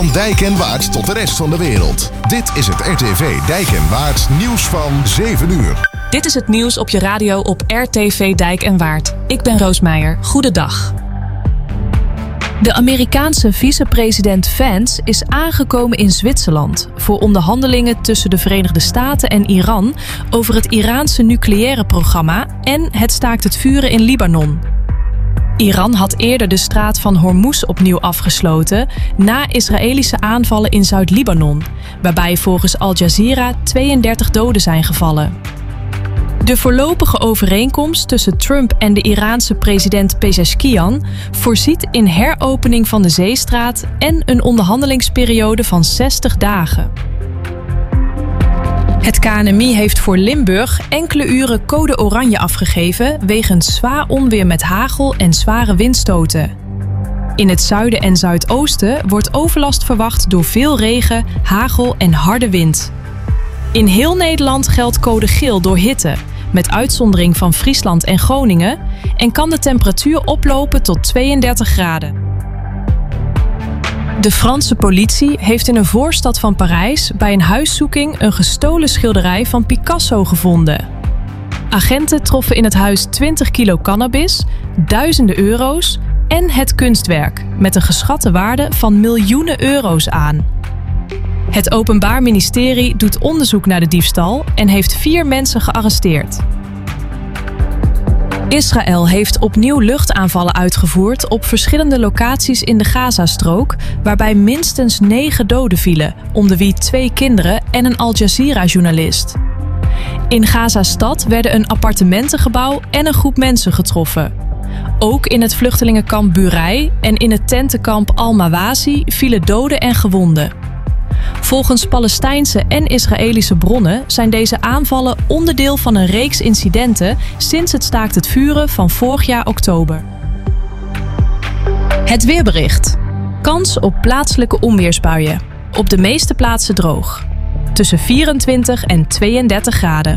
Van Dijk en Waard tot de rest van de wereld. Dit is het RTV Dijk en Waard nieuws van 7 uur. Dit is het nieuws op je radio op RTV Dijk en Waard. Ik ben Roos Meijer. Goedendag. De Amerikaanse vicepresident Vance is aangekomen in Zwitserland voor onderhandelingen tussen de Verenigde Staten en Iran over het Iraanse nucleaire programma en het staakt het vuren in Libanon. Iran had eerder de straat van Hormuz opnieuw afgesloten na Israëlische aanvallen in Zuid-Libanon, waarbij volgens Al Jazeera 32 doden zijn gevallen. De voorlopige overeenkomst tussen Trump en de Iraanse president Pezeshkian voorziet in heropening van de zeestraat en een onderhandelingsperiode van 60 dagen. Het KNMI heeft voor Limburg enkele uren code oranje afgegeven wegens zwaar onweer met hagel en zware windstoten. In het zuiden en zuidoosten wordt overlast verwacht door veel regen, hagel en harde wind. In heel Nederland geldt code geel door hitte, met uitzondering van Friesland en Groningen, en kan de temperatuur oplopen tot 32 graden. De Franse politie heeft in een voorstad van Parijs bij een huiszoeking een gestolen schilderij van Picasso gevonden. Agenten troffen in het huis 20 kilo cannabis, duizenden euro's en het kunstwerk met een geschatte waarde van miljoenen euro's aan. Het Openbaar Ministerie doet onderzoek naar de diefstal en heeft 4 mensen gearresteerd. Israël heeft opnieuw luchtaanvallen uitgevoerd op verschillende locaties in de Gazastrook, waarbij minstens 9 doden vielen, onder wie 2 kinderen en een Al Jazeera-journalist. In Gazastad werden een appartementengebouw en een groep mensen getroffen. Ook in het vluchtelingenkamp Burei en in het tentenkamp Al-Mawazi vielen doden en gewonden. Volgens Palestijnse en Israëlische bronnen zijn deze aanvallen onderdeel van een reeks incidenten sinds het staakt het vuren van vorig jaar oktober. Het weerbericht. Kans op plaatselijke onweersbuien. Op de meeste plaatsen droog. Tussen 24 en 32 graden.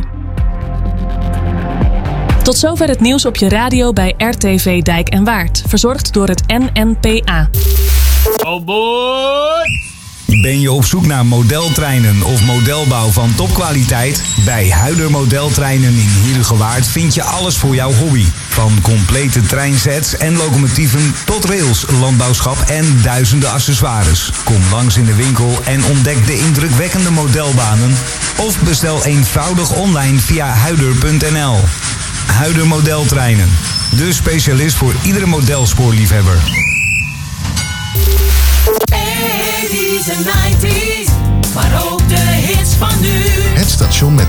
Tot zover het nieuws op je radio bij RTV Dijk en Waard. Verzorgd door het NNPA. Oh boy! Ben je op zoek naar modeltreinen of modelbouw van topkwaliteit? Bij Huider Modeltreinen in Heerhugowaard vind je alles voor jouw hobby. Van complete treinsets en locomotieven tot rails, landbouwschap en duizenden accessoires. Kom langs in de winkel en ontdek de indrukwekkende modelbanen. Of bestel eenvoudig online via huider.nl. Huider Modeltreinen. De specialist voor iedere modelspoorliefhebber. 80's en 90's, maar ook de hits van nu. Het station met